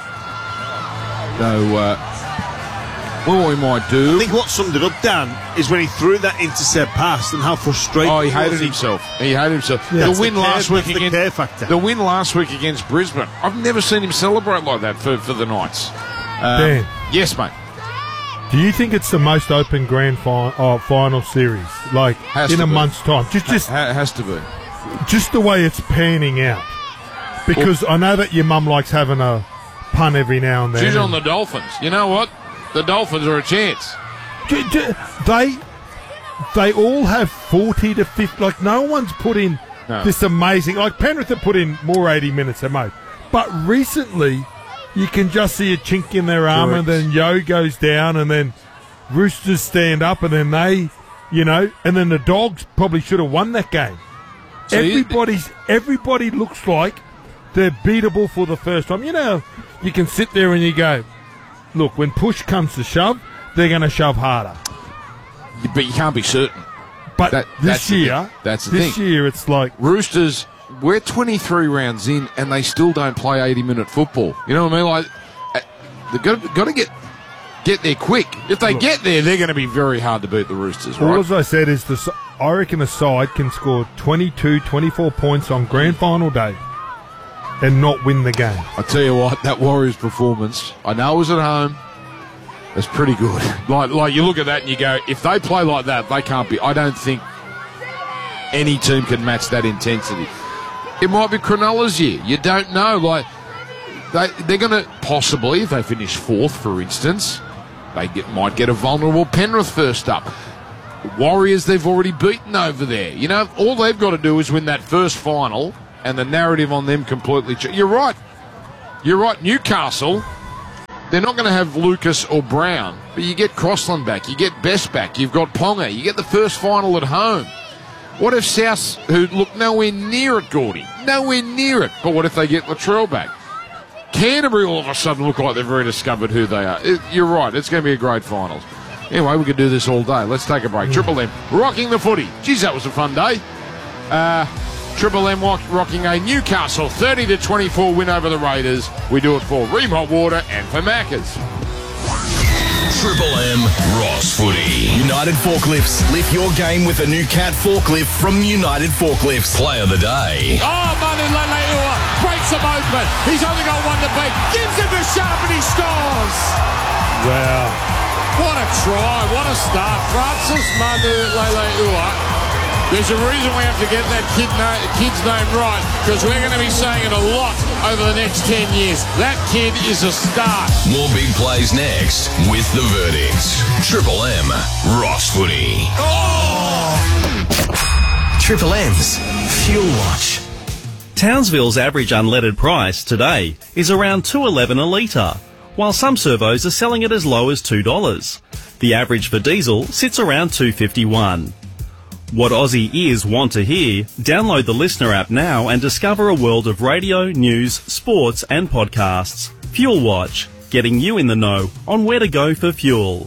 S1: So, uh, what we might do...
S2: I think what summed it up, Dan, is when he threw that intercept pass and how frustrated
S1: Oh, he hated
S2: was.
S1: himself. He hated himself.
S2: Yeah,
S1: the win
S2: the
S1: last
S2: care,
S1: week
S2: the
S1: against
S2: care factor.
S1: the win last week against Brisbane. I've never seen him celebrate like that for, for the Knights. Um,
S3: Dan.
S1: Yes, mate.
S3: Do you think it's the most open grand fi- uh, final series, like
S1: Has
S3: in
S1: to
S3: a
S1: be.
S3: month's time? Just, just,
S1: Ha- has to be.
S3: just the way it's panning out. Because I know that your mum likes having a pun every now and then.
S1: She's on
S3: and
S1: the Dolphins. You know what? The Dolphins are a chance.
S3: d- d- they, they all have forty to fifty. Like no one's put in
S1: No.
S3: this amazing. Like Penrith have put in more eighty minutes than most, but recently you can just see a chink in their armour, and then Yo goes down, and then Roosters stand up, and then they, you know, and then the Dogs probably should have won that game.
S1: So you-
S3: Everybody's everybody looks like they're beatable for the first time. You know, you can sit there and you go, look, when push comes to shove, they're going to shove harder.
S1: But you can't be certain.
S3: But
S1: That- that's
S3: this
S1: the
S3: year,
S1: thing. That's the
S3: this
S1: thing.
S3: year, it's like
S1: Roosters, we're twenty-three rounds in, and they still don't play eighty-minute football. You know what I mean? Like, uh, they've got to, got to get get there quick. If they get there, they're going to be very hard to beat the Roosters, right?
S3: all as I said is the s- I reckon a side can score twenty-two, twenty-four points on grand final day and not win the game.
S1: I tell you what, that Warriors performance, I know it was at home, it's pretty good. Like, like you look at that and you go, if they play like that, they can't be. I don't think any team can match that intensity. It might be Cronulla's year. You don't know. Like they, they're going to possibly, if they finish fourth, for instance, they get, might get a vulnerable Penrith first up. Warriors, they've already beaten over there. You know, all they've got to do is win that first final, and the narrative on them completely changes. You're right. You're right. Newcastle, they're not going to have Lucas or Brown, but you get Crossland back, you get Best back, you've got Ponga, you get the first final at home. What if South, who look nowhere near it, Gordy, nowhere near it, but what if they get Latrell back? Canterbury all of a sudden look like they've rediscovered who they are. It, you're right, it's going to be a great finals. Anyway, we could do this all day. Let's take a break. Triple M, rocking the footy. Geez, that was a fun day. Uh, Triple M rock, rocking a Newcastle thirty to twenty-four win over the Raiders. We do it for Ream Hot Water and for Macca's.
S9: Triple M Ross Footy. United Forklifts. Lift your game with a new Cat forklift from United Forklifts. Play of the day.
S1: Oh, Manu Leleua breaks him open. He's only got one to beat. Gives him a sharp and he scores.
S3: Wow.
S1: What a try. What a start. Francis Manu Leleua. There's a reason we have to get that kid na- kid's name right, because we're going to be saying it a lot over the next ten years. That kid is a star.
S9: More big plays next with the verdicts. Triple M Ross Footy.
S1: Oh!
S10: Triple M's Fuel Watch.
S11: Townsville's average unleaded price today is around two dollars eleven a litre, while some servos are selling it as low as two dollars. The average for diesel sits around two dollars fifty-one. What Aussie ears want to hear? Download the Listener app now and discover a world of radio, news, sports and podcasts. Fuel Watch, getting you in the know on where to go for fuel.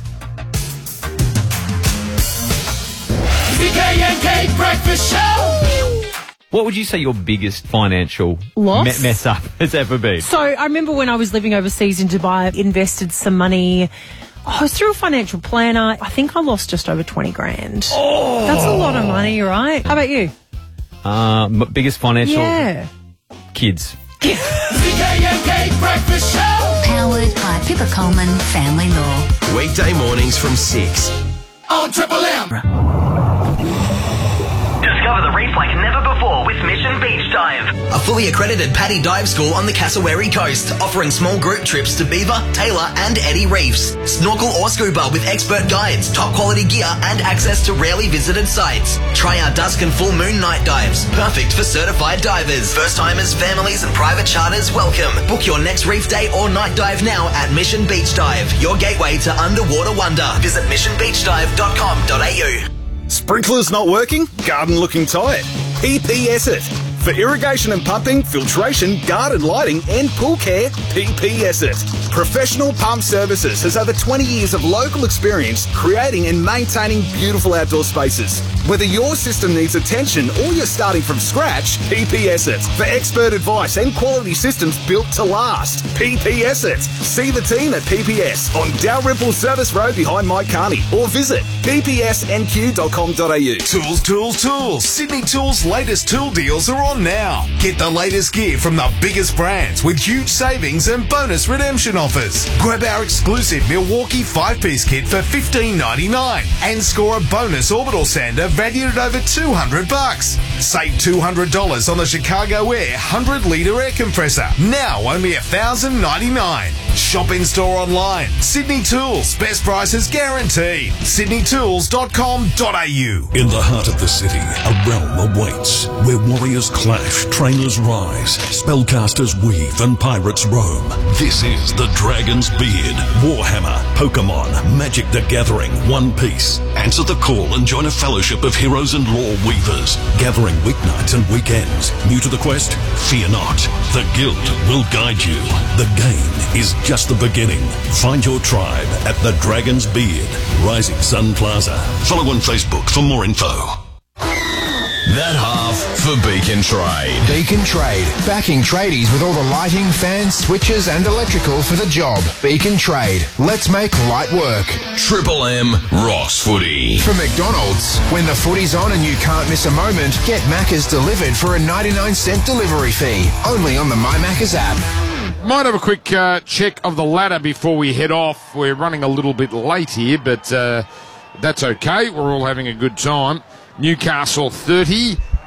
S12: The K and K Breakfast Show!
S13: What would you say your biggest financial
S14: Loss?
S13: me- mess up has ever been?
S14: So I remember when I was living overseas in Dubai, I invested some money. Oh, I was through a financial planner. I think I lost just over twenty grand.
S13: Oh!
S14: That's a lot of money, right? How about you?
S13: Uh, m- biggest financial...
S14: Yeah.
S13: Kids.
S12: The K and K Breakfast Show!
S15: Powered by Pippa Coleman Family Law.
S10: Weekday mornings from six.
S12: On Triple M.
S16: Discover the reef like never before with Mission Beach Dive.
S10: A fully accredited PADI dive school on the Cassowary coast, offering small group trips to Beaver, Taylor and Eddie reefs. Snorkel or scuba with expert guides, top quality gear and access to rarely visited sites. Try our dusk and full moon night dives, perfect for certified divers. First timers, families and private charters welcome. Book your next reef day or night dive now at Mission Beach Dive, your gateway to underwater wonder. Visit mission beach dive dot com dot a u.
S17: Sprinklers not working? Garden looking tired? P P S it. For irrigation and pumping, filtration, garden lighting and pool care, P P S it. Professional Pump Services has over twenty years of local experience creating and maintaining beautiful outdoor spaces. Whether your system needs attention or you're starting from scratch, P P S it. For expert advice and quality systems built to last, P P S it. See the team at P P S on Dalrymple Service Road behind Mike Carney or visit p p s n q dot com dot a u.
S9: Tools, tools, tools. Sydney Tools' latest tool deals are on now. Get the latest gear from the biggest brands with huge savings and bonus redemption offers. Grab our exclusive Milwaukee five-piece kit for fifteen ninety-nine and score a bonus orbital sander valued at over two hundred bucks. Save two hundred dollars on the Chicago Air one hundred litre air compressor. Now only one thousand ninety-nine dollars. Shop in store online. Sydney Tools. Best prices guaranteed. sydney tools dot com dot a u.
S18: In the heart of the city, a realm awaits where warriors clash, trainers rise, spellcasters weave, and pirates roam. This is the Dragon's Beard, Warhammer, Pokemon, Magic the Gathering, One Piece. Answer the call and join a fellowship of heroes and lore weavers, gathering weeknights and weekends. New to the quest? Fear not. The Guild will guide you. The game is just the beginning. Find your tribe at the Dragon's Beard, Rising Sun Plaza. Follow on Facebook for more info.
S9: That half for Beacon Trade.
S19: Beacon Trade, backing tradies with all the lighting, fans, switches and electrical for the job. Beacon Trade, let's make light work.
S9: Triple M Ross Footy.
S19: For McDonald's, when the footy's on and you can't miss a moment, get Macca's delivered for a ninety-nine cent delivery fee. Only on the My Macca's app.
S1: Might have a quick uh, check of the ladder before we head off. We're running a little bit late here, but uh, that's okay. We're all having a good time. Newcastle thirty,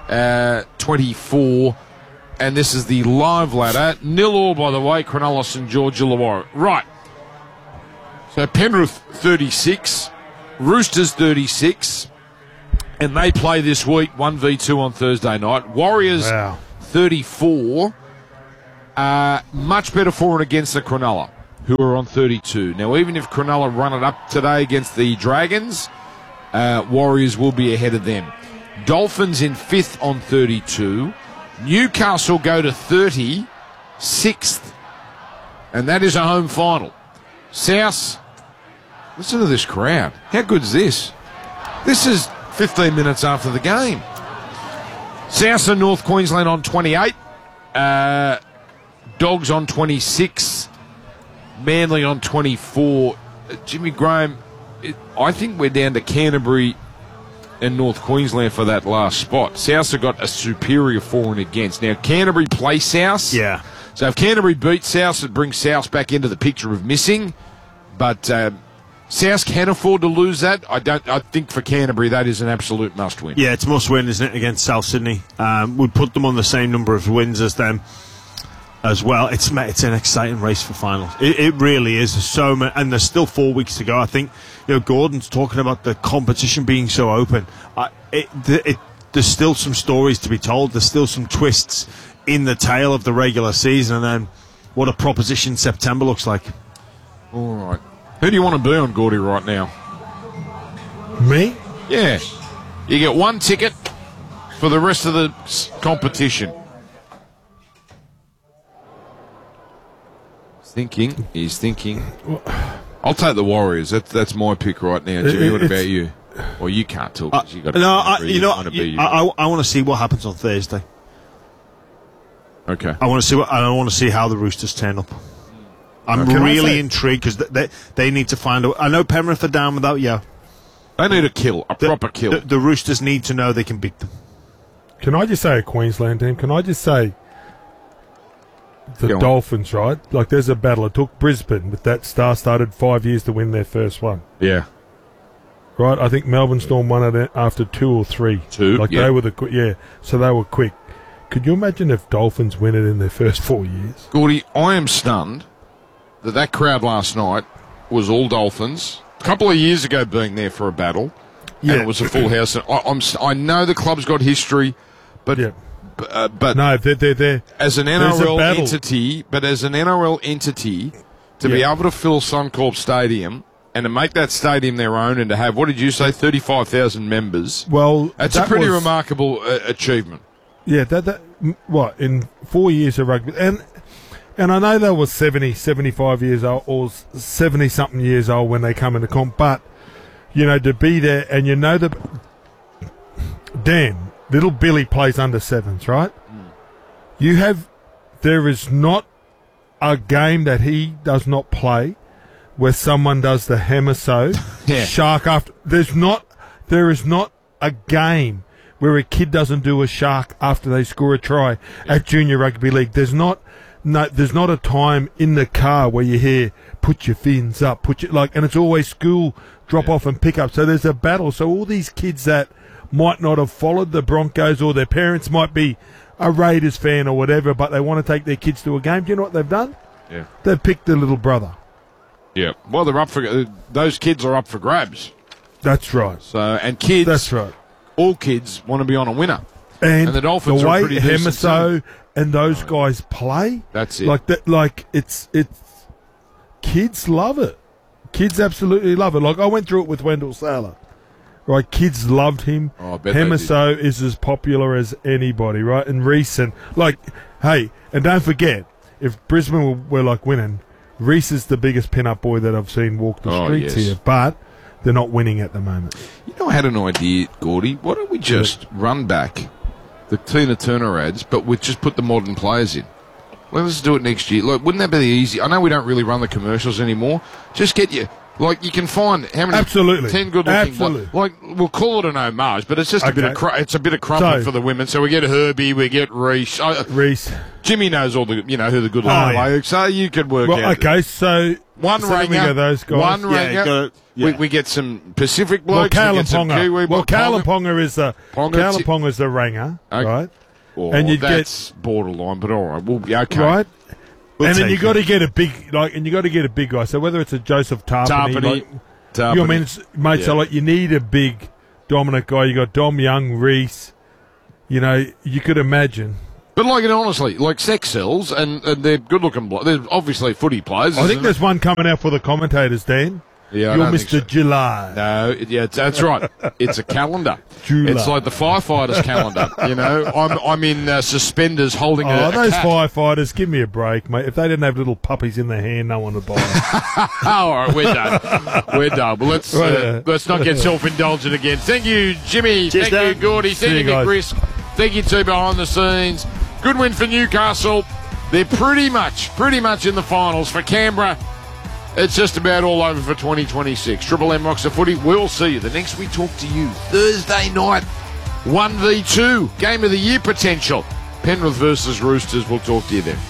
S1: uh, twenty-four. And this is the live ladder. Nil all, by the way, Cronulla St George Illawarra. Right. So Penrith thirty-six, Roosters thirty-six, and they play this week one v two on Thursday night. Warriors
S3: wow.
S1: thirty-four, uh, much better for and against the Cronulla, who are on thirty-two. Now, even if Cronulla run it up today against the Dragons, uh, Warriors will be ahead of them. Dolphins in fifth on thirty-two. Newcastle go to thirty, sixth, and that is a home final. South, listen to this crowd. How good is this? This is fifteen minutes after the game. South and North Queensland on twenty-eight. Uh, Dogs on twenty-six. Manly on twenty-four. Uh, Jimmy Graham, it, I think we're down to Canterbury and North Queensland for that last spot. South have got a superior for and against. Now, Canterbury play South.
S2: Yeah.
S1: So if Canterbury beat South, it brings South back into the picture of missing. But um, South can afford to lose that. I don't. I think for Canterbury, that is an absolute must-win.
S2: Yeah, it's must-win, isn't it, against South Sydney? Um, we'd put them on the same number of wins as them as well. It's it's an exciting race for finals. It, it really is. There's so many, and there's still four weeks to go. I think you know Gordon's talking about the competition being so open. I, it, it, there's still some stories to be told. There's still some twists in the tail of the regular season, and then what a proposition September looks like.
S1: All right. Who do you want to be on, Gordy, right now?
S3: Me?
S1: Yeah. You get one ticket for the rest of the s- competition. He's thinking. He's thinking. I'll take the Warriors. That's that's my pick right now. Jimmy, what about you? Well, you can't talk because you got to.
S2: No, I, you know,
S1: you,
S2: you, I, I, I want to see what happens on Thursday.
S1: Okay.
S2: I want to see what I want to see how the Roosters turn up. I'm
S3: Can
S2: really
S3: say-
S2: intrigued because they they need to find a. I know Penrith are down without you.
S1: They need a kill, a
S2: The-
S1: proper kill.
S2: The, the Roosters need to know they can beat them.
S3: Can I just say a Queensland team? Can I just say the
S1: Go on.
S3: Dolphins, right? Like there's a battle. It took Brisbane with that star-studded five years to win their first one.
S1: Yeah.
S3: Right? I think Melbourne Storm won it after two or three.
S1: Two,
S3: Like
S1: yeah.
S3: they were the qu- yeah. So they were quick. Could you imagine if Dolphins win it in their first four years?
S1: Gordy, I am stunned that that crowd last night was all Dolphins. A couple of years ago being there for a battle.
S3: Yeah.
S1: And it was a full house. And I, I'm, st- I know the club's got history, but
S3: Yeah.
S1: b- uh, but
S3: No, they're they're, they're
S1: as an
S3: there's a
S1: N R L
S3: battle.
S1: entity, but as an N R L entity, to be
S3: Yeah.
S1: able to fill Suncorp Stadium and to make that stadium their own and to have, what did you say, thirty-five thousand members?
S3: Well,
S1: That's
S3: that
S1: a pretty
S3: was-
S1: remarkable uh, achievement.
S3: Yeah, that, that m- what in four years of rugby, and and I know they were seventy, seventy-five years old or seventy something years old when they come into comp, but you know to be there and you know the Dan little Billy plays under sevens, right?
S1: Mm.
S3: You have there is not a game that he does not play where someone does the hammer so
S1: Yeah.
S3: shark after. There's not there is not a game where a kid doesn't do a shark after they score a try at junior rugby league. There's not no, there's not a time in the car where you hear put your fins up, put your like, and it's always school drop off and pick up. So there's a battle. So all these kids that might not have followed the Broncos or their parents might be a Raiders fan or whatever, but they want to take their kids to a game. Do you know what they've done?
S1: Yeah.
S3: They've picked their little brother.
S1: Yeah. Well, they're up for uh, those kids are up for grabs.
S3: That's right.
S1: So and kids.
S3: That's right.
S1: All kids want to be on a winner.
S3: And,
S1: And the Dolphins
S3: the
S1: are a
S3: way
S1: pretty decent
S3: Hemiso and those guys play,
S1: That's it.
S3: Like that, like it's it's kids love it. Kids absolutely love it. Like I went through it with Wendell Saylor. Right, kids loved him.
S1: Oh, I bet they
S3: Hemiso is as popular as anybody, right? And Reese and like, hey, and don't forget, if Brisbane were, were like winning, Reese is the biggest pin-up boy that I've seen walk the
S1: Oh,
S3: streets
S1: yes.
S3: here, but they're not winning at the moment.
S1: You know, I had an idea, Gordy. Why don't we just run back the Tina Turner ads, but we just put the modern players in? Let's do it next year. Look, wouldn't that be easy? I know we don't really run the commercials anymore. Just get your Like, you can find how many
S3: Absolutely.
S1: ten good-looking
S3: Absolutely.
S1: Like, we'll call it an homage, but it's just a bit
S3: Okay.
S1: of cru- it's a bit of crumpet
S3: So-
S1: for the women. So we get Herbie, we get Reese. Uh,
S3: Reese.
S1: Jimmy knows all the, you know, who the good-looking
S3: Oh, yeah.
S1: blokes are. You could work
S3: Well,
S1: out.
S3: okay, so
S1: One
S3: so then
S1: ringer,
S3: we go those guys.
S1: one
S2: Yeah,
S1: ringer.
S2: got-
S1: we,
S2: yeah.
S1: we get some Pacific
S3: Well,
S1: blokes. we
S3: Callum
S1: get some
S3: Ponga.
S1: Kiwi.
S3: Well,
S1: Ponga-
S3: Callum Ponga is the
S1: Ponga,
S3: Callum
S1: ti-
S3: Ponga is the ranger,
S1: Okay.
S3: right?
S1: Oh,
S3: and you
S1: that's borderline, but all right. We'll be okay.
S3: Right.
S2: We'll
S3: and then
S2: take
S3: you got to get a big like, and you got to get a big guy. So whether it's a Joseph Tarpany,
S1: Tarpany,
S3: like,
S1: Tarpany.
S3: you know what I mean, It's- mate. So
S1: Yeah.
S3: like, you need a big dominant guy. You got Dom Young, Reese. You know, you could imagine.
S1: But like, and honestly, like sex sells, and, and they're good-looking blokes. They're obviously footy players.
S3: I think
S1: isn't
S3: there's
S1: it?
S3: one coming out for the commentators, Dan.
S1: Yeah, I
S3: You're
S1: don't
S3: Mister
S1: think so.
S3: July.
S1: No, it- yeah, it's, that's right. It's a calendar.
S3: July.
S1: It's like the firefighters' calendar. You know, I'm I'm in uh, suspenders holding a,
S3: Oh,
S1: a
S3: those
S1: cat.
S3: firefighters, give me a break, mate. If they didn't have little puppies in their hand, no one would buy them.
S1: All right, we're done. We're done. Well, let's uh,
S3: Right.
S1: let's not get self-indulgent again. Thank you, Jimmy.
S2: Cheers,
S1: Thank you,
S2: Dan.
S1: Gordy. Thank
S3: See
S1: you,
S3: you
S1: Nick
S3: guys.
S1: Risk. Thank you to behind the scenes. Good win for Newcastle. They're pretty much, pretty much in the finals. For Canberra, it's just about all over for twenty twenty-six. Triple M Rocks of Footy. We'll see you the next we talk to you Thursday night. one v two. Game of the year potential. Penrith versus Roosters. We'll talk to you then.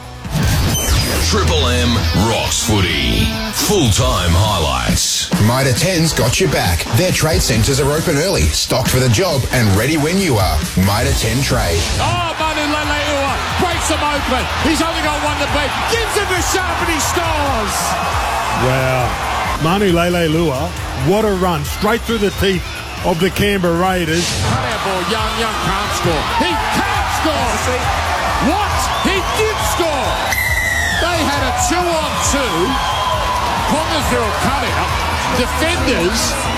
S9: Triple M Rocks Footy. Full-time highlights.
S19: Mitre ten's got your back. Their trade centres are open early, stocked for the job, and ready when you are. Mitre ten Trade.
S12: Oh, Manu Leleua breaks them open. He's only got one to beat. Gives it to Sharp and he scores.
S3: Wow. Manu Lele Lua, what a run. Straight through the teeth of the Canberra Raiders.
S12: Cut out ball. Young, Young can't score. He can't score. What? He did score. They had a two-on-two. Pongasville cut out. Defenders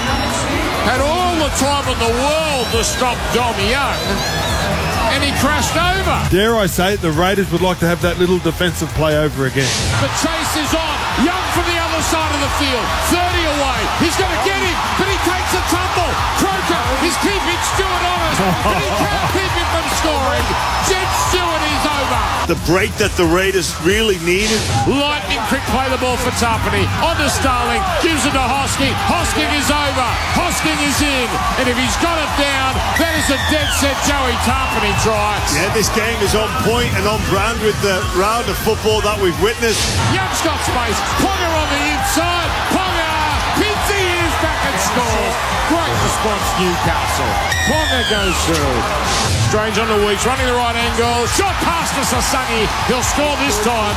S12: had all the time in the world to stop Dom Young, and he crashed over.
S3: Dare I say it, the Raiders would like to have that little defensive play over again.
S12: The chase is on. Young from the other side of the field. thirty away. He's going to get him, but he takes a tumble. Croker is keeping Stewart on it, but he can't keep him from scoring. Jed Stewart is over.
S2: The break that the Raiders really needed.
S12: Lightning quick play the ball for Tarpany. On to Starling. Gives it to Hosking. Hosking is over. Hosking is in. And if he's got it down, that is a dead set Joey Tarpany try.
S2: Yeah, this game is on point and on brand with the round of football that we've witnessed.
S12: Young's got space. Ponga on the inside. Ponga pins the ears back and scores. Great response, Newcastle. Ponga goes through. Strange on the Weeks, running the right angle. Shot past to Sasangi. He'll score this time.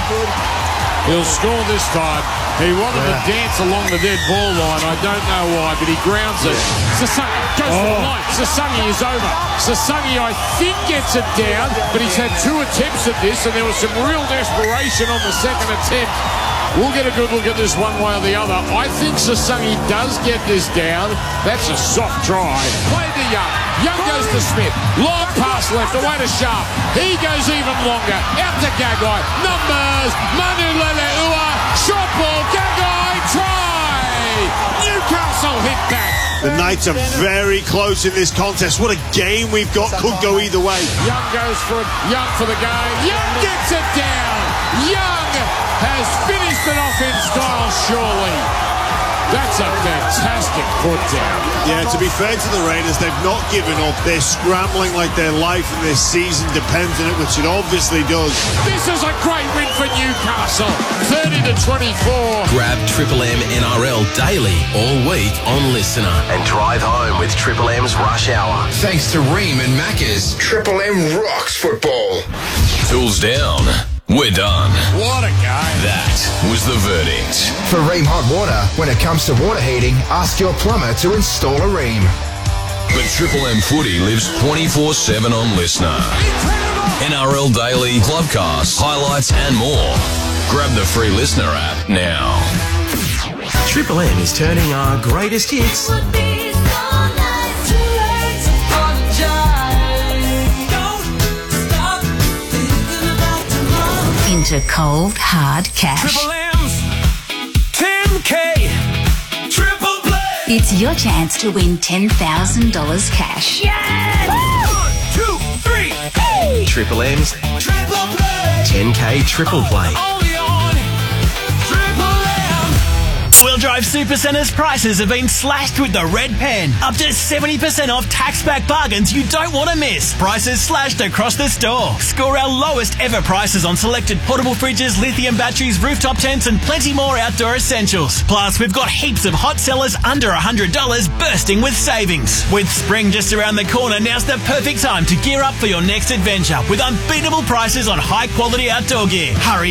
S12: He'll score this time. He wanted to dance along the dead ball line. I don't know why, but he grounds it. Sasangi goes for the line. Sasangi is over. Sasangi, I think, gets it down, but he's had two attempts at this, and there was some real desperation on the second attempt. We'll get a good look at this one way or the other. I think Sasangi does get this down. That's a soft try. Play to Young. Young goes to Smith. Long pass left, away to Sharp. He goes even longer. Out to Gagai. Numbers. Manu Leleua. Short ball. Gagai. Try. Newcastle hit back.
S2: The Knights are very close in this contest. What a game we've got. Could go either way.
S12: Young goes for it. Young for the game. Young gets it down. Young has finished it off in style, surely. That's a fantastic put down.
S2: Yeah, to be fair to the Raiders, they've not given up. They're scrambling like their life and their season depends on it, which it obviously does.
S12: This is a great win for Newcastle. thirty to twenty-four.
S20: Grab Triple M N R L daily all week on Listener.
S10: And drive home with Triple M's Rush Hour.
S19: Thanks to Ream and Macca's, Triple M rocks football.
S9: Tools down. We're done.
S12: What a game.
S9: That was the verdict.
S19: For Ream Hot Water, when it comes to water heating, ask your plumber to install a Ream.
S9: But Triple M Footy lives twenty-four seven on Listener. N R L Daily, Clubcast, highlights and more. Grab the free Listener app now.
S10: Triple M is turning our greatest hits
S15: into cold, hard cash.
S12: Triple M's ten K. Triple play.
S15: It's your chance to win ten thousand dollars cash.
S12: Yes! One, two, three, hey!
S10: Triple M's
S12: Triple play.
S10: ten K Triple Play.
S12: Only on Triple M.
S21: Four-wheel drive Supercenters prices have been slashed with the red pen. Up to seventy percent off tax-back bargains you don't want to miss. Prices slashed across the store. Score our lowest ever prices on selected portable fridges, lithium batteries, rooftop tents and plenty more outdoor essentials. Plus, we've got heaps of hot sellers under one hundred dollars bursting with savings. With spring just around the corner, now's the perfect time to gear up for your next adventure with unbeatable prices on high-quality outdoor gear. Hurry